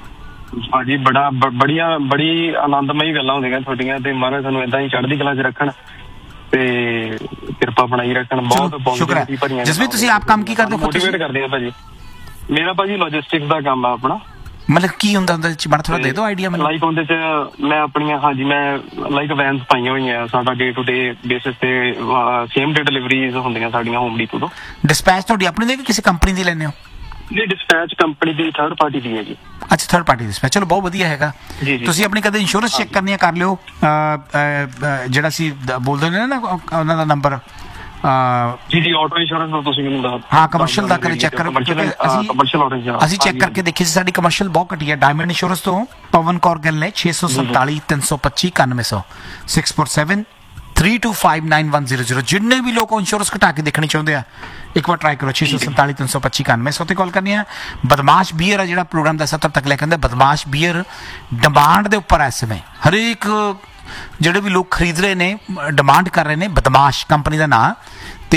ਭਾਜੀ ਬੜਾ ਬ- ਬੜੀਆਂ ਬੜੀ ਆਨੰਦਮਈ ਗੱਲਾਂ ਹੁੰਦੀਆਂ ਤੁਹਾਡੀਆਂ ਤੇ ਮਹਾਰਾਜ ਤੁਹਾਨੂੰ ਏਦਾਂ ਹੀ ਚੜ੍ਹਦੀ ਕਲਾ 'ਚ ਰੱਖਣ ਤੇ ਕਿਰਪਾ ਬਣਾਈ ਰੱਖਣ। ਬਹੁਤ ਚਲੋ, ਸ਼ੁਕਰ ਹੈ। positivity ਭਰੀਆਂ ਜਸਵੀਰ, ਤੁਸੀਂ ਆਪ ਕੰਮ ਕੀ ਕਰਦੇ ਹੋ? ਮੋਟੀਵੇਟ ਕਰਦੇ ਆ ਭਾਜੀ। ਮੇਰਾ ਭਾਜੀ ਲੌਜਿਸਟਿਕਸ ਦਾ ਕੰਮ ਆ ਆਪਣਾ। ਮਤਲਬ ਕੀ ਹੁੰਦਾ ਉਹਦੇ ਚ ਮਾੜਾ ਥੋੜਾ ਦੇ ਦਿਓ ਆਈਡੀਆ ਮੈਨੂੰ। ਲਾਈਕ ਉਹਦੇ 'ਚ ਮੈਂ ਆਪਣੀਆਂ ਹਾਂਜੀ ਮੈਂ ਲਾਈਕ ਵੈਨਸ ਪਾਈਆਂ ਹੋਈਆਂ। ਸਾਡਾ ਡੇ ਟੂ ਡੇ ਬੇਸਿਸ ਤੇ ਸੇਮ ਡੇ ਡਿਲੀਵਰੀਜ਼ ਹੁੰਦੀਆਂ ਸਾਡੀਆਂ ਹੋਮ ਡੀਪੋ ਤੋਂ। ਡਿਸਪੈਚ ਤੁਹਾਡੀ ਆਪਣੀ ਦੇ ਕਿ ਕਿਸੇ ਕੰਪਨੀ ਦੀ ਲੈਂਦੇ ਹੋ? ਜੀ ਡਿਸਪੈਚ ਕੰਪਨੀ ਦੀ ਥਰਡ ਪਾਰਟੀ ਦੀ ਹੈ ਜੀ। ਅੱਛਾ ਥਰਡ ਪਾਰਟੀ ਡਿਸਪੈਚ, ਚਲੋ ਬਹੁਤ ਵਧੀਆ ਹੈਗਾ। ਜੀ, ਜੀ। ਤੁਸੀਂ ਆਪਣੀ ਕਦੇ ਇੰਸ਼ੋਰੈਂਸ ਚੈੱਕ ਕਰਨੀ ਆ ਕਰ ਲਿਓ। ਅਹ, ਅਹ, ਜਿਹੜਾ ਸੀ ਦ- ਬੋਲਦੇ ਨੇ ਨਾ ਉਹਨਾਂ ਦਾ ਨੰਬਰ ਜੀ ਜੀ ਆਟੋ ਇੰਸ਼ੋਰੈਂਸ ਦਾ ਤੁਸੀਂ ਮੈਨੂੰ ਦੱਸ। ਹਾਂ ਕਮਰਸ਼ੀਅਲ ਦਾ ਕਦੇ ਚੈੱਕ ਕਰੋ ਕਿਉਂਕਿ ਅਸੀਂ ਕਮਰਸ਼ੀਅਲ ਆਟੋ ਇੰਸ਼ੋਰੈਂਸ ਅਸੀਂ ਚੈੱਕ ਕਰਕੇ ਦੇਖੀ ਸੀ ਸਾਡੀ ਕਮਰਸ਼ੀਅਲ ਬਹੁਤ ਘਟੀ ਹੈ। ਡਾਇਮੰਡ ਇੰਸ਼ੋਰੈਂਸ ਤੋਂ ਪਵਨ ਕੌਰ ਗਿੱਲ ਨੇ ਛੇ ਸੌ ਸੰਤਾਲੀ ਤਿੰਨ ਸੌ ਪੱਚੀ ਇਕਾਨਵੇਂ ਸੌ six four seven three two five nine one zero zero. ਜਿੰਨੇ ਵੀ ਲੋਕ ਇੰਸ਼ੋਰੈਂਸ ਘਟਾ ਕੇ ਦੇਖਣੀ ਚਾਹੁੰਦੇ ਆ ਇੱਕ ਵਾਰ ਟਰਾਈ ਕਰੋ ਛੇ ਸੌ ਸੰਤਾਲੀ ਤਿੰਨ ਸੌ ਪੱਚੀ ਇਕਾਨਵੇਂ ਸੌ ਤੇ ਕਾਲ ਕਰਨੀ ਆ। ਬਦਮਾਸ਼ ਬੀਅਰ ਆ ਜਿਹੜਾ ਪ੍ਰੋਗਰਾਮ ਦਾ ਸੱਤਰ ਤੱਕ ਲੈ ਕੇ ਆਉਂਦਾ। ਬਦਮਾਸ਼ ਬੀਅਰ ਡਿਮਾਂਡ ਦੇ ਉੱਪਰ ਇਸ ਸਮੇਂ ਹਰੇਕ ਜਿਹੜੇ ਵੀ ਲੋਕ ਖਰੀਦ ਰਹੇ ਨੇ ਡਿਮਾਂਡ ਕਰ ਰਹੇ ਨੇ। ਬਦਮਾਸ਼ ਕੰਪਨੀ ਦਾ ਨਾਂ ਤੇ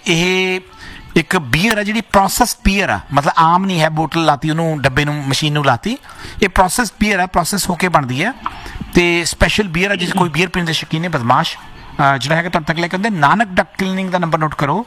ਇਹ ਇੱਕ ਬੀਅਰ ਆ ਜਿਹੜੀ ਪ੍ਰੋਸੈਸਡ ਬੀਅਰ ਆ ਮਤਲਬ ਆਮ ਨਹੀਂ ਹੈ ਬੋਤਲ ਲਾਤੀ ਉਹਨੂੰ ਡੱਬੇ ਨੂੰ ਮਸ਼ੀਨ ਨੂੰ ਲਾਤੀ। ਇਹ ਪ੍ਰੋਸੈਸਡ ਬੀਅਰ ਆ ਪ੍ਰੋਸੈਸ ਹੋ ਕੇ ਬਣਦੀ ਹੈ ਤੇ ਸਪੈਸ਼ਲ ਬੀਅਰ ਆ ਜਿਸ ਕੋਈ ਬੀਅਰ ਪੀਣ ਦੇ ਸ਼ੌਕੀਨ ਨੇ। ਬਦਮਾਸ਼ ਜਿਹੜਾ ਹੈਗਾ ਤੁਹਾਡੇ ਤੱਕ ਲੈ ਕੇ ਆਉਂਦੇ। ਨਾਨਕ ਡਕਟ ਕਲੀਨਿੰਗ ਦਾ ਨੰਬਰ ਨੋਟ ਕਰੋ।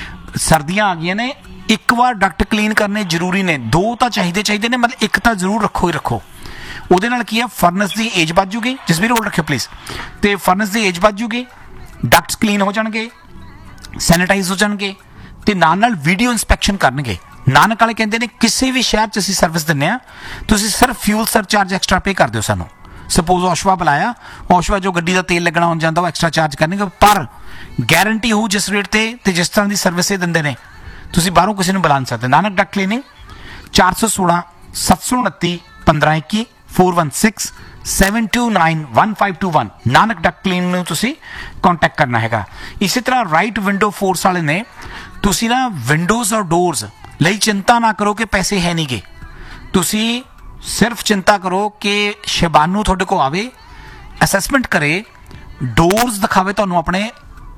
ਸਰਦੀਆਂ ਆ ਗਈਆਂ ਨੇ ਇੱਕ ਵਾਰ ਡਕਟ ਕਲੀਨ ਕਰਨੇ ਜ਼ਰੂਰੀ ਨੇ। ਦੋ ਤਾਂ ਚਾਹੀਦੇ ਚਾਹੀਦੇ ਨੇ ਮਤਲਬ ਇੱਕ ਤਾਂ ਜ਼ਰੂਰ ਰੱਖੋ ਹੀ ਰੱਖੋ। ਉਹਦੇ ਨਾਲ ਕੀ ਆ ਫਰਨਸ ਦੀ ਏਜ ਵੱਧ ਜੂਗੀ। ਜਿਸ ਵੀ ਰੋਲ ਰੱਖਿਓ ਪਲੀਜ਼। ਤੇ ਫਰਨਸ ਦੀ ਏਜ ਵੱਧ ਜੂਗੀ ਡਕਟਸ ਕਲੀਨ ਹੋ ਜਾਣਗੇ ਸੈਨੀਟਾਈਜ਼ ਹੋ ਜਾਣਗੇ ਤੇ ਨਾਲ ਨਾਲ ਵੀਡੀਓ ਇੰਸਪੈਕਸ਼ਨ ਕਰਨਗੇ। ਨਾਨਕ ਵਾਲੇ ਕਹਿੰਦੇ ਨੇ ਕਿਸੇ ਵੀ ਸ਼ਹਿਰ 'ਚ ਅਸੀਂ ਸਰਵਿਸ ਦਿੰਦੇ ਹਾਂ ਤੁਸੀਂ ਸਿਰਫ ਫਿਊਲ ਸਰਚਾਰਜ ਐਕਸਟਰਾ ਪੇ ਕਰ ਦਿਓ ਸਾਨੂੰ। ਸਪੋਜ਼ ਔਸ਼ਵਾ ਬੁਲਾਇਆ ਔਸ਼ਵਾ ਜੋ ਗੱਡੀ ਦਾ ਤੇਲ ਲੱਗਣਾ ਹੋ ਜਾਂਦਾ ਉਹ ਐਕਸਟਰਾ ਚਾਰਜ ਕਰਨਗੇ ਪਰ ਗਾਰੰਟੀ ਹੋਊ ਜਿਸ ਰੇਟ ਤੇ ਤੇ ਜਿਸ ਤਰ੍ਹਾਂ ਦੀ ਸਰਵਿਸ ਇਹ ਦਿੰਦੇ ਨੇ ਤੁਸੀਂ ਬਾਹਰੋਂ ਕਿਸੇ ਨੂੰ ਬੁਲਾ ਨਹੀਂ ਸਕਦੇ। ਨਾਨਕ ਡਕਟ ਕਲੀਨਿੰਗ ਚਾਰ ਸੌ ਸੋਲਾਂ ਸੱਤ ਸੌ ਉਨੱਤੀ ਪੰਦਰਾਂ ਇੱਕੀ four one six seven to nine one five to one Nanak Duckett clean ਨੂੰ ਤੁਸੀਂ ਕੰਟੈਕਟ ਕਰਨਾ ਹੈਗਾ। ਇਸੇ ਤਰ੍ਹਾਂ ਰਾਈਟ ਵਿੰਡੋ ਫੋਰਸ ਵਾਲੇ ਨੇ ਤੁਸੀਂ ਨਾ ਵਿੰਡੋਜ਼ ਔਰ ਡੋਰਸ ਲਈ ਚਿੰਤਾ ਨਾ ਕਰੋ ਕਿ ਪੈਸੇ ਹੈ ਨਹੀਂ ਗੇ। ਤੁਸੀਂ ਸਿਰਫ ਚਿੰਤਾ ਕਰੋ ਕਿ ਸ਼ਬਾਨੂ ਤੁਹਾਡੇ ਕੋਲ ਆਵੇ ਅਸੈਸਮੈਂਟ ਕਰੇ ਡੋਰਸ ਦਿਖਾਵੇ ਤੁਹਾਨੂੰ ਆਪਣੇ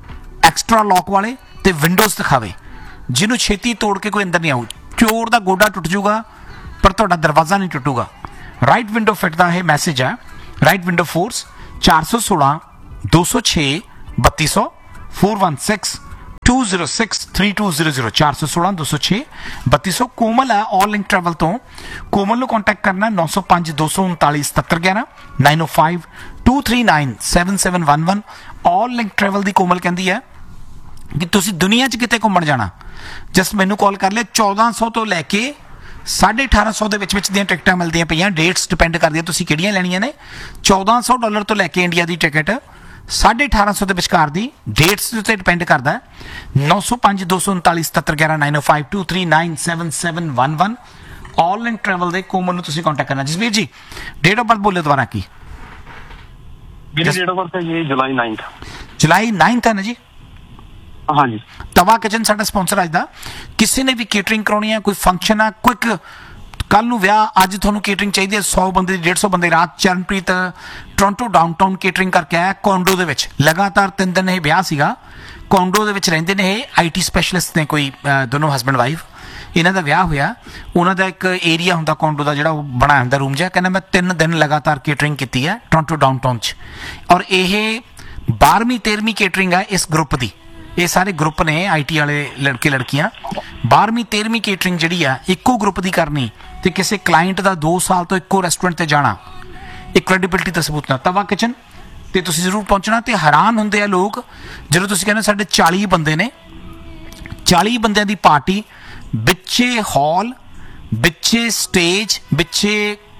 ਐਕਸਟਰਾ ਲੌਕ ਵਾਲੇ ਤੇ ਵਿੰਡੋਜ਼ ਦਿਖਾਵੇ ਜਿਹਨੂੰ ਛੇਤੀ ਤੋੜ ਕੇ ਕੋਈ ਅੰਦਰ ਨਹੀਂ ਆਊ। ਚੋਰ ਦਾ ਗੋਡਾ ਟੁੱਟ ਜਾਊਗਾ ਪਰ ਤੁਹਾਡਾ ਦਰਵਾਜ਼ਾ ਨਹੀਂ ਟੁੱਟੂਗਾ। ਰਾਈਟ ਵਿੰਡੋ ਫਿਟ ਦਾ ਇਹ ਮੈਸੇਜ ਹੈ। ਰਾਈਟ ਵਿੰਡੋ ਫੋਰਸ ਚਾਰ ਸੌ ਸੋਲਾਂ ਦੋ ਸੌ ਛੇ ਬੱਤੀ ਸੌ four one six two zero six three two zero zero ਚਾਰ ਸੌ ਸੋਲਾਂ ਦੋ ਸੌ ਛੇ ਬੱਤੀ ਸੌ। ਕੋਮਲ ਹੈ ਆਲ ਲਿੰਕ ਟਰੈਵਲ ਤੋਂ। ਕੋਮਲ ਨੂੰ ਕੰਟੈਕਟ ਕਰਨਾ ਨੌ ਸੌ ਪੰਜ ਦੋ ਸੌ ਉਨਤਾਲੀ ਸਤੱਤਰ ਗਿਆਰਾਂ ਨਾਈਨ ਓ five two three nine seven seven one one. ਆਲ ਲਿੰਕ ਟਰੈਵਲ ਦੀ ਕੋਮਲ ਕਹਿੰਦੀ ਹੈ ਕਿ ਤੁਸੀਂ ਦੁਨੀਆ 'ਚ ਕਿਤੇ ਘੁੰਮਣ ਜਾਣਾ ਜਸਟ ਮੈਨੂੰ ਕਾਲ ਕਰ ਲਿਆ। ਚੌਦਾਂ ਸੌ ਤੋਂ ਲੈ ਕੇ ਸਾਢੇ ਅਠਾਰਾਂ ਸੌ ਦੇ ਵਿੱਚ ਵਿੱਚ ਦੀਆਂ ਟਿਕਟਾਂ ਮਿਲਦੀਆਂ ਪਈਆਂ। ਡੇਟਸ ਡਿਪੈਂਡ ਕਰਦੀਆਂ ਤੁਸੀਂ ਕਿਹੜੀਆਂ ਲੈਣੀਆਂ ਨੇ। ਚੌਦਾਂ ਸੌ ਡਾਲਰ ਤੋਂ ਲੈ ਕੇ ਇੰਡੀਆ ਦੀ ਟਿਕਟ ਸਾਢੇ ਅਠਾਰਾਂ ਸੌ ਦੇ ਵਿਚਕਾਰ ਦੀ ਡੇਟਸ ਦੇ ਉੱਤੇ ਡਿਪੈਂਡ ਕਰਦਾ। ਨੌ ਸੌ ਪੰਜ ਦੋ ਸੌ ਉਨਤਾਲੀ ਸਤੱਤਰ ਗਿਆਰਾਂ ਨਾਈਨ ਓ five two three nine seven seven one one. ਆਲ ਲਿੰਕ ਟਰੈਵਲ ਦੇ ਕੋਮਲ ਨੂੰ ਤੁਸੀਂ ਕੰਟੈਕਟ ਕਰਨਾ। ਜਸਵੀਰ ਜੀ ਡੇਟ ਆਫ ਬਰਥ ਬੋਲਿਓ ਦੁਬਾਰਾ ਕੀ? ਮੇਰੀ ਡੇਟ ਆਫ ਬਰਥ ਹੈ ਜੀ ਜੁਲਾਈ ਨਾਈਨਥ। ਜੁਲਾਈ ਨਾਈਨਥ ਹੈ ਨਾ ਜੀ? ਹਾਂਜੀ। ਤਵਾ ਕਿਚਨ ਸਾਡਾ ਸਪਾਂਸਰ ਅੱਜ ਦਾ। ਕਿਸੇ ਨੇ ਵੀ ਕੇਟਰਿੰਗ ਕਰਾਉਣੀ ਹੈ ਕੋਈ ਫੰਕਸ਼ਨ ਆ ਕੁਇਕ ਕੱਲ ਨੂੰ ਵਿਆਹ ਅੱਜ ਤੁਹਾਨੂੰ ਕੇਟਰਿੰਗ ਚਾਹੀਦੀ ਹੈ ਸੌ ਬੰਦੇ ਦੀ ਡੇਢ ਸੌ ਬੰਦੇ। ਰਾਤ ਚਰਨਪ੍ਰੀਤ ਟੋਰਾਂਟੋ ਡਾਊਨਟਾਊਨ ਕੇਟਰਿੰਗ ਕਰਕੇ ਆਇਆ ਕੋਂਡੋ ਦੇ ਵਿੱਚ। ਲਗਾਤਾਰ ਤਿੰਨ ਦਿਨ ਇਹ ਵਿਆਹ ਸੀਗਾ। ਕੋਂਡੋ ਦੇ ਵਿੱਚ ਰਹਿੰਦੇ ਨੇ ਇਹ ਆਈ ਟੀ ਸਪੈਸ਼ਲਿਸਟ ਨੇ ਕੋਈ ਦੋਨੋਂ ਹਸਬੈਂਡ ਵਾਈਫ। ਇਹਨਾਂ ਦਾ ਵਿਆਹ ਹੋਇਆ ਉਹਨਾਂ ਦਾ ਇੱਕ ਏਰੀਆ ਹੁੰਦਾ ਕੋਂਡੋ ਦਾ ਜਿਹੜਾ ਉਹ ਬਣਾਇਆ ਹੁੰਦਾ ਰੂਮ ਜਿਹਾ। ਕਹਿੰਦਾ ਮੈਂ ਤਿੰਨ ਦਿਨ ਲਗਾਤਾਰ ਕੇਟਰਿੰਗ ਕੀਤੀ ਹੈ ਟੋਰਾਂਟੋ ਡਾਊਨਟਾਊਨ 'ਚ ਔਰ ਇਹ ਬਾਰ੍ਹਵੀਂ ਤੇਰ੍ਹਵੀਂ ਕੇਟਰਿੰਗ ਹੈ ਇਸ ਗਰੁੱਪ ਦੀ। ਇਹ ਸਾਰੇ ਗਰੁੱਪ ਨੇ ਆਈ ਟੀ ਵਾਲੇ ਲੜਕੇ ਲੜਕੀਆਂ। ਬਾਰ੍ਹਵੀਂ ਤੇਰ੍ਹਵੀਂ ਕੇਟਰਿੰਗ ਜਿਹੜੀ ਆ ਇੱਕੋ ਗਰੁੱਪ ਦੀ ਕਰਨੀ ਤੇ ਕਿਸੇ ਕਲਾਇੰਟ ਦਾ ਦੋ ਸਾਲ ਤੋਂ ਇੱਕੋ ਰੈਸਟੋਰੈਂਟ ਤੇ ਜਾਣਾ ਇੱਕ ਕ੍ਰੈਡੀਬਿਲਿਟੀ ਦਾ ਸਬੂਤ ਨਾ। ਤਵਾ ਕਿਚਨ ਤੇ ਤੁਸੀਂ ਜ਼ਰੂਰ ਪਹੁੰਚਣਾ। ਤੇ ਹੈਰਾਨ ਹੁੰਦੇ ਆ ਲੋਕ ਜਦੋਂ ਤੁਸੀਂ ਕਹਿੰਦੇ ਸਾਡੇ ਚਾਲੀ ਬੰਦੇ ਨੇ ਚਾਲੀ ਬੰਦਿਆਂ ਦੀ ਪਾਰਟੀ ਵਿੱਚੇ ਹਾਲ ਵਿੱਚੇ ਸਟੇਜ ਵਿੱਚੇ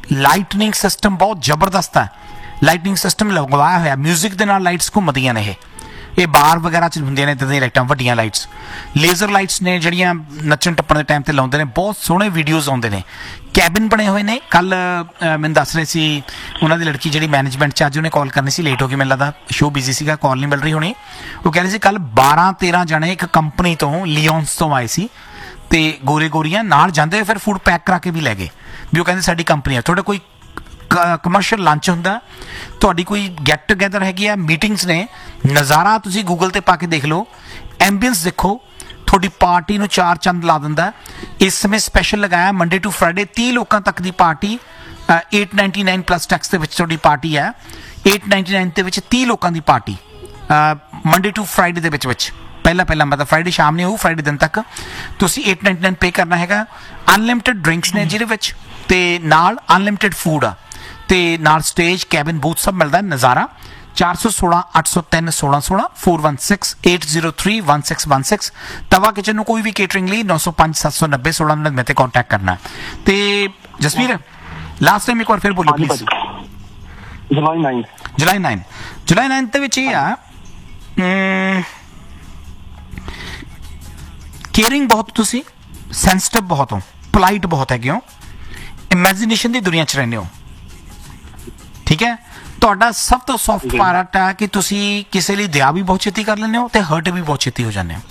ਲਾਈਟਨਿੰਗ ਸਿਸਟਮ ਬਹੁਤ ਜ਼ਬਰਦਸਤ ਹੈ। ਲਾਈਟਨਿੰਗ ਸਿਸਟਮ ਲਗਵਾਇਆ ਹੋਇਆ, ਮਿਊਜ਼ਿਕ ਦੇ ਨਾਲ ਲਾਈਟਸ ਘੁੰਮਦੀਆਂ ਨੇ। ਇਹ ਇਹ ਬਾਰ ਵਗੈਰਾ 'ਚ ਹੁੰਦੀਆਂ ਨੇ ਇੱਦਾਂ ਦੀਆਂ ਲਾਈਟਾਂ, ਵੱਡੀਆਂ ਲਾਈਟਸ, ਲੇਜ਼ਰ ਲਾਈਟਸ ਨੇ ਜਿਹੜੀਆਂ ਨੱਚਣ ਟੱਪਣ ਦੇ ਟਾਈਮ ਤੇ ਲਾਉਂਦੇ ਨੇ। ਬਹੁਤ ਸੋਹਣੇ ਵੀਡੀਓਜ਼ ਆਉਂਦੇ ਨੇ। ਕੈਬਿਨ ਬਣੇ ਹੋਏ ਨੇ। ਕੱਲ ਮੈਨੂੰ ਦੱਸ ਰਹੇ ਸੀ ਉਹਨਾਂ ਦੀ ਲੜਕੀ ਜਿਹੜੀ ਮੈਨੇਜਮੈਂਟ 'ਚ, ਅੱਜ ਉਹਨੇ ਕਾਲ ਕਰਨੀ ਸੀ, ਲੇਟ ਹੋ ਗਈ, ਮੈਨੂੰ ਲੱਗਦਾ ਸ਼ੋਅ ਬਿਜ਼ੀ ਸੀਗਾ, ਕਾਲ ਨਹੀਂ ਮਿਲ ਰਹੀ ਹੋਣੀ। ਉਹ ਕਹਿ ਰਹੇ ਸੀ ਕੱਲ ਬਾਰਾਂ ਤੇਰਾਂ ਜਣੇ ਇੱਕ ਕੰਪਨੀ ਤੋਂ, ਲਿਓਨਸ ਤੋਂ ਆਏ ਸੀ ਤੇ ਗੋਰੇ ਗੋਰੀਆਂ ਨਾਲ ਜਾਂਦੇ ਹੋਏ ਫਿਰ ਫੂਡ ਪੈਕ ਕਰਾ ਕੇ ਵੀ ਲੈ ਗਏ ਵੀ ਉਹ ਕਹਿੰਦੇ ਸਾਡੀ ਕੰਪਨੀ ਆ। ਤੁਹਾਡਾ ਕੋਈ ਕਮਰਸ਼ੀਅਲ ਲੰਚ ਹੁੰਦਾ, ਤੁਹਾਡੀ ਕੋਈ ਗੈਟ ਟੂਗੇਦਰ ਹੈਗੀ ਆ, ਮੀਟਿੰਗਸ ਨੇ, ਨਜ਼ਾਰਾ ਤੁਸੀਂ ਗੂਗਲ ਤੇ ਪਾ ਕੇ ਦੇਖ ਲਓ, ਐਂਬੀਐਂਸ ਦੇਖੋ, ਤੁਹਾਡੀ ਪਾਰਟੀ ਨੂੰ ਚਾਰ ਚੰਦ ਲਾ ਦਿੰਦਾ। ਇਸ ਸਮੇਂ ਸਪੈਸ਼ਲ ਲਗਾਇਆ ਮੰਡੇ ਟੂ ਫਰਾਈਡੇ, ਤੀਹ ਲੋਕਾਂ ਤੱਕ ਦੀ party, eight ninety-nine plus tax ਦੇ ਵਿੱਚ ਤੁਹਾਡੀ ਪਾਰਟੀ ਹੈ। eight ninety-nine ਦੇ ਵਿੱਚ ਤੀਹ ਲੋਕਾਂ ਦੀ ਪਾਰਟੀ ਮੰਡੇ ਟੂ ਫਰਾਈਡੇ ਦੇ ਵਿੱਚ ਵਿੱਚ ਪਹਿਲਾਂ ਪਹਿਲਾਂ ਮਤਲਬ ਫਰਾਈਡੇ ਸ਼ਾਮ ਨਹੀਂ ਹੋਊ, ਫਰਾਈਡੇ ਦਿਨ ਤੱਕ ਤੁਸੀਂ eight ninety-nine ਪੇ ਕਰਨਾ ਹੈਗਾ। ਅਨਲਿਮਿਟਿਡ ਡਰਿੰਕਸ ਨੇ ਜਿਹਦੇ ਵਿੱਚ, ਤੇ ਨਾਲ ਅਨਲਿਮਿਟਿਡ ਫੂਡ ਆ, ਤੇ ਨਾਲ ਸਟੇਜ, ਕੈਬਿਨ, ਬੂਥ ਸਭ ਮਿਲਦਾ। ਨਜ਼ਾਰਾ ਚਾਰ ਸੌ ਸੋਲਾਂ ਅੱਠ ਸੌ ਤਿੰਨ ਸੋਲਾਂ ਸੋਲਾਂ four one six eight zero three one six one six। ਤਵਾ ਕਿਚਨ ਨੂੰ ਕੋਈ ਵੀ ਕੇਟਰਿੰਗ ਲਈ nine oh five seven seven zero ਸੋਲਾਂ ਨੜਿਨਵੇਂ ਤੇ ਕੰਟੈਕਟ ਕਰਨਾ। ਤੇ ਜਸਵੀਰ ਲਾਸਟ ਟਾਈਮ ਇੱਕ ਵਾਰ ਫਿਰ ਬੋਲੋ please. July ninth July nine July nine ਦੇ ਵਿੱਚ ਇਹ ਆ, ਕੇਅਰਿੰਗ ਬਹੁਤ, ਤੁਸੀਂ ਸੈਂਸਿਟਿਵ ਬਹੁਤ ਹੋ, ਪੋਲਾਈਟ ਬਹੁਤ ਹੈਗੇ ਹੋ, ਇਮੈਜੀਨੇਸ਼ਨ ਦੀ ਦੁਨੀਆ 'ਚ ਰਹਿੰਦੇ ਹੋ, ਠੀਕ ਹੈ। ਤੁਹਾਡਾ ਸਭ ਤੋਂ ਸੌਫਟ ਪਾਰਟ ਹੈ ਕਿ ਤੁਸੀਂ ਕਿਸੇ ਲਈ ਦਇਆ ਵੀ ਬਹੁਤ ਛੇਤੀ ਕਰ ਲੈਂਦੇ ਹੋ ਤੇ ਹਰਟ ਵੀ ਬਹੁਤ ਛੇਤੀ ਹੋ ਜਾਂਦੇ ਹੋ,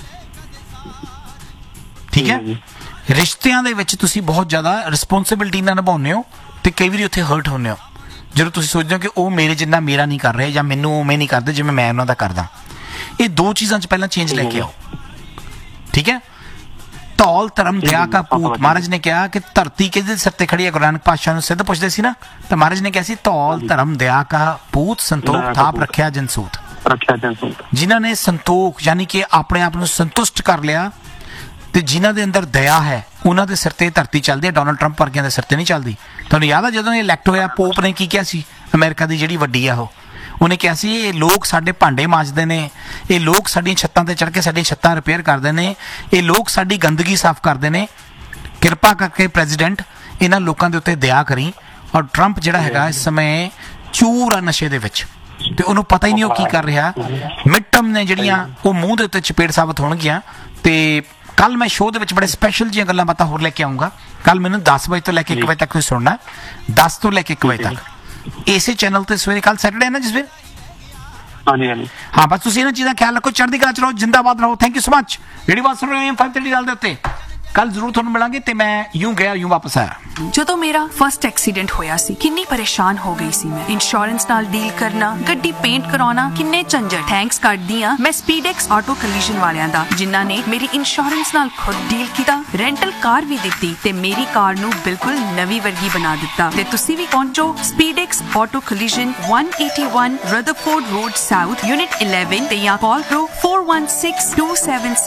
ਠੀਕ ਹੈ। ਰਿਸ਼ਤਿਆਂ ਦੇ ਵਿੱਚ ਤੁਸੀਂ ਬਹੁਤ ਜ਼ਿਆਦਾ ਰਿਸਪੌਂਸਿਬਿਲਿਟੀ ਨਾਲ ਨਿਭਾਉਂਦੇ ਹੋ ਤੇ ਕਈ ਵਾਰੀ ਉੱਥੇ ਹਰਟ ਹੁੰਦੇ ਹੋ ਜਦੋਂ ਤੁਸੀਂ ਸੋਚਦੇ ਹੋ ਕਿ ਉਹ ਮੇਰੇ ਜਿੰਨਾ ਮੇਰਾ ਨਹੀਂ ਕਰ ਰਹੇ ਜਾਂ ਮੈਨੂੰ ਉਵੇਂ ਨਹੀਂ ਕਰਦੇ ਜਿਵੇਂ ਮੈਂ ਉਹਨਾਂ ਦਾ ਕਰਦਾ। ਇਹ ਦੋ ਚੀਜ਼ਾਂ 'ਚ ਪਹਿਲਾਂ ਚੇਂਜ ਲੈ ਕੇ ਆਓ, ਠੀਕ ਹੈ। ਧੌਲ ਧਰਮ ਦਇਆ ਕਾ ਪੂਤ, ਮਹਾਰਾਜ ਨੇ ਕਿਹਾ ਕਿ ਧਰਤੀ ਕਿਹਦੇ ਸਿਰ ਤੇ ਖੜੀ ਹੈ। ਗੁਰੂ ਨਾਨਕ ਪਾਤਸ਼ਾਹ ਨੂੰ ਸਿੱਧ ਪੁੱਛਦੇ ਸੀ ਨਾ, ਤਾਂ ਮਹਾਰਾਜ ਨੇ ਕਿਹਾ ਸੀ ਧੌਲ ਧਰਮ ਦਇਆ ਕਾ ਪੂਤ, ਸੰਤੋਖ ਥਾਪ ਰੱਖਿਆ ਜਨਸੂਤ। ਰੱਖਿਆ ਜਨਸੂਤ, ਜਿਨ੍ਹਾਂ ਨੇ ਸੰਤੋਖ ਯਾਨੀ ਕਿ ਆਪਣੇ ਆਪ ਨੂੰ ਸੰਤੁਸ਼ਟ ਕਰ ਲਿਆ ਤੇ ਜਿਨ੍ਹਾਂ ਦੇ ਅੰਦਰ ਦਇਆ ਹੈ, ਉਹਨਾਂ ਦੇ ਸਿਰ ਤੇ ਧਰਤੀ ਚੱਲਦੀ ਹੈ। ਡੋਨਲਡ ਟਰੰਪ ਵਰਗਿਆਂ ਦੇ ਸਿਰ ਤੇ ਨਹੀਂ ਚੱਲਦੀ। ਤੁਹਾਨੂੰ ਯਾਦ ਆ ਜਦੋਂ ਇਹ ਇਲੈਕਟ ਹੋਇਆ, ਪੋਪ ਨੇ ਕੀ ਕਿਹਾ ਸੀ? ਅਮਰੀਕਾ ਦੀ ਜਿਹੜੀ ਵੱਡੀ ਆ ਉਹ, ਉਹਨੇ ਕਿਹਾ ਸੀ ਇਹ ਲੋਕ ਸਾਡੇ ਭਾਂਡੇ ਮਾਂਜਦੇ ਨੇ, ਇਹ ਲੋਕ ਸਾਡੀਆਂ ਛੱਤਾਂ ਤੇ ਚੜ੍ਹ ਕੇ ਸਾਡੀਆਂ ਛੱਤਾਂ ਰਿਪੇਅਰ ਕਰਦੇ ਨੇ, ਇਹ ਲੋਕ ਸਾਡੀ ਗੰਦਗੀ ਸਾਫ਼ ਕਰਦੇ ਨੇ, ਕਿਰਪਾ ਕਰਕੇ ਪ੍ਰੈਜ਼ੀਡੈਂਟ ਇਹਨਾਂ ਲੋਕਾਂ ਦੇ ਉੱਤੇ ਦਇਆ ਕਰੀ। ਔਰ ਟਰੰਪ ਜਿਹੜਾ ਹੈਗਾ ਇਸ ਸਮੇਂ ਚੂਰ ਆ ਨਸ਼ੇ ਦੇ ਵਿੱਚ ਤੇ ਉਹਨੂੰ ਪਤਾ ਹੀ ਨਹੀਂ ਉਹ ਕੀ ਕਰ ਰਿਹਾ। ਮਿਡ ਟਰਮ ਨੇ ਜਿਹੜੀਆਂ ਉਹ ਮੂੰਹ ਦੇ ਉੱਤੇ ਚਪੇੜ ਸਾਬਤ ਹੋਣਗੀਆਂ। ਤੇ ਕੱਲ ਮੈਂ ਸ਼ੋਅ ਦੇ ਵਿੱਚ ਬੜੇ ਸਪੈਸ਼ਲ ਜਿਹੀਆਂ ਗੱਲਾਂ ਬਾਤਾਂ ਹੋਰ ਲੈ ਕੇ ਆਊਂਗਾ। ਕੱਲ ਮੈਨੂੰ ਦਸ ਵਜੇ ਤੋਂ ਲੈ ਕੇ ਇੱਕ ਵਜੇ ਤੱਕ ਤੁਸੀਂ ਸੁਣਨਾ, ਦਸ ਤੋਂ ਲੈ ਕੇ ਇੱਕ ਵਜੇ ਤੱਕ ਇਸੇ ਚੈਨਲ ਤੇ ਸਵੇਰੇ। ਕੱਲ ਸੈਟਰਡੇ ਨਾ ਜਸਵੀਰ? ਹਾਂਜੀ ਹਾਂਜੀ ਹਾਂ, ਬਸ ਤੁਸੀਂ ਇਹਨਾਂ ਚੀਜ਼ਾਂ ਖਿਆਲ ਰੱਖੋ। ਚੜ੍ਹਦੀ ਕਲਾ ਚ ਰਹੋ, ਜਿੰਦਾਬਾਦ ਰਹੋ। Thank you so much. ਜਿਹੜੀ ਬਾਤ ਸੁਣ ਰਹੇ ਹੋ five thirty ਦੇ ਉੱਤੇ, ਕੱਲ ਜ਼ਰੂਰ ਤੁਹਾਨੂੰ ਮਿਲਾਂਗੇ। ਤੇ ਮੈਂ ਯੂੰ ਗਿਆ ਯੂੰ ਵਾਪਸ ਆਇਆ। ਜਦੋਂ ਮੇਰਾ ਫਸਟ ਐਕਸੀਡੈਂਟ ਹੋਇਆ ਸੀ, ਕਿੰਨੀ ਪਰੇਸ਼ਾਨ ਹੋ ਗਈ ਸੀ ਮੈਂ। ਇੰਸ਼ੋਰੈਂਸ ਨਾਲ ਡੀਲ ਕਰਨਾ, ਗੱਡੀ ਪੇਂਟ ਕਰਾਉਣਾ, ਕਿੰਨੇ ਝੰਜਟ। ਥੈਂਕਸ ਕਰਦੀ ਆ ਮੈਂ ਸਪੀਡੈਕਸ ਆਟੋ ਕਲੀਜਨ ਵਾਲਿਆਂ ਦਾ, ਜਿਨ੍ਹਾਂ ਨੇ ਮੇਰੀ ਇੰਸ਼ੋਰੈਂਸ ਨਾਲ ਖੁਦ ਡੀਲ ਕੀਤਾ, ਰੈਂਟਲ ਕਾਰ ਵੀ ਦਿੱਤੀ ਤੇ ਮੇਰੀ ਕਾਰ ਨੂੰ ਬਿਲਕੁਲ ਨਵੀਂ ਵਰਗੀ ਬਣਾ ਦਿੱਤਾ। ਤੇ ਤੁਸੀਂ ਵੀ ਪਹੁੰਚੋ ਸਪੀਡੈਕਸ auto ਕਲੀਜਨ one eighty-one Rutherford road south, unit eleven ਤੇ ਜਾਂ ਕਾਲ ਕਰੋ four one six two seven